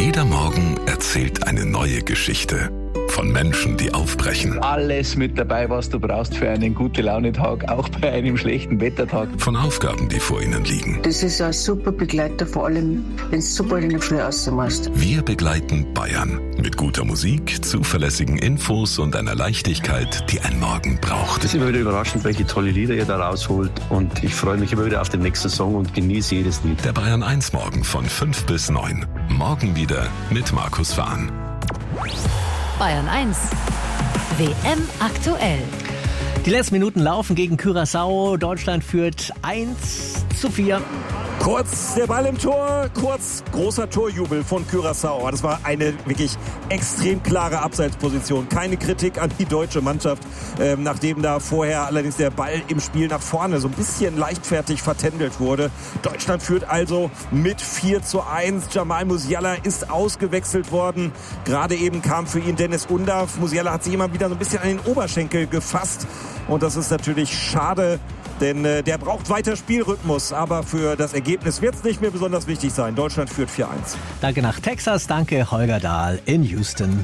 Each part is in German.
Jeder Morgen erzählt eine neue Geschichte. Von Menschen, die aufbrechen. Alles mit dabei, was du brauchst für einen Gute-Laune-Tag, auch bei einem schlechten Wettertag. Von Aufgaben, die vor ihnen liegen. Das ist ein super Begleiter, vor allem, wenn du so bald in der Früh rausmachst. Wir begleiten Bayern. Mit guter Musik, zuverlässigen Infos und einer Leichtigkeit, die ein Morgen braucht. Es ist immer wieder überraschend, welche tolle Lieder ihr da rausholt. Und ich freue mich immer wieder auf den nächsten Song und genieße jedes Lied. Der Bayern 1 Morgen von 5 bis 9. Morgen wieder mit Markus Fahn. Bayern 1. WM aktuell. Die letzten Minuten laufen gegen Curaçao. Deutschland führt 1:4. Kurz der Ball im Tor, kurz großer Torjubel von Curaçao. Das war eine wirklich extrem klare Abseitsposition. Keine Kritik an die deutsche Mannschaft, nachdem da vorher allerdings der Ball im Spiel nach vorne so ein bisschen leichtfertig vertändelt wurde. Deutschland führt also mit 4:1. Jamal Musiala ist ausgewechselt worden. Gerade eben kam für ihn Dennis Undav. Musiala hat sich immer wieder so ein bisschen an den Oberschenkel gefasst. Und das ist natürlich schade, denn der braucht weiter Spielrhythmus. Aber für das Ergebnis wird es nicht mehr besonders wichtig sein. Deutschland führt 4:1. Danke nach Texas, danke Holger Dahl in Houston.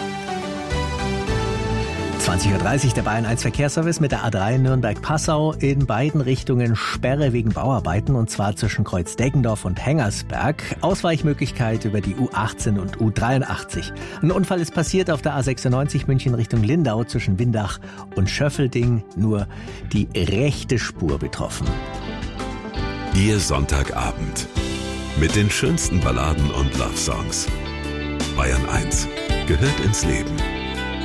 20:30 Uhr der Bayern 1 Verkehrsservice mit der A3 Nürnberg-Passau. In beiden Richtungen Sperre wegen Bauarbeiten, und zwar zwischen Kreuz Deggendorf und Hengersberg. Ausweichmöglichkeit über die U18 und U83. Ein Unfall ist passiert auf der A96 München Richtung Lindau zwischen Windach und Schöffelding. Nur die rechte Spur betroffen. Ihr Sonntagabend. Mit den schönsten Balladen und Love-Songs. Bayern 1 gehört ins Leben.